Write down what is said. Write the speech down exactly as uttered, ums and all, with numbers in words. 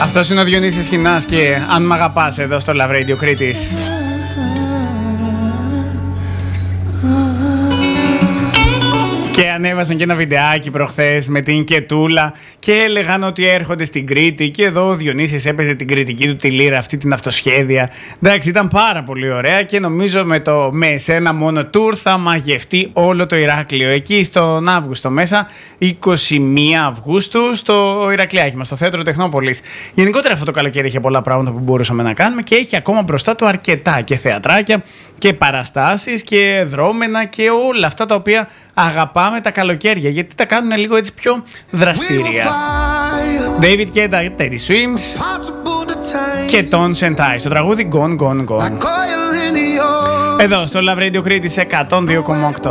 Αυτός είναι ο Διονύσης Χινάς και αν μ' αγαπάς εδώ στο Love Radio Κρήτης. Και ανέβασαν και ένα βιντεάκι προχθές με την Κετούλα και έλεγαν ότι έρχονται στην Κρήτη και εδώ ο Διονύσης έπαιζε την κριτική του τη λύρα, αυτή την αυτοσχέδια. Εντάξει, ήταν πάρα πολύ ωραία και νομίζω με το με εσένα μόνο tour θα μαγευτεί όλο το Ηράκλειο. Εκεί στον Αύγουστο μέσα, είκοσι μία Αυγούστου, στο Ηρακλειάκι μας, στο Θέατρο Τεχνόπολης. Γενικότερα αυτό το καλοκαίρι είχε πολλά πράγματα που μπορούσαμε να κάνουμε και έχει ακόμα μπροστά του αρκετά και θεατράκια και παραστάσεις και δρόμενα και όλα αυτά τα οποία αγαπάμε τα καλοκαίρια, γιατί τα κάνουν λίγο έτσι πιο δραστήρια. David Guetta, Teddy Swims και Tones and I στο τραγούδι Gone Gone Gone. Εδώ στο Love Radio Κρήτης εκατόν δύο κόμμα οκτώ.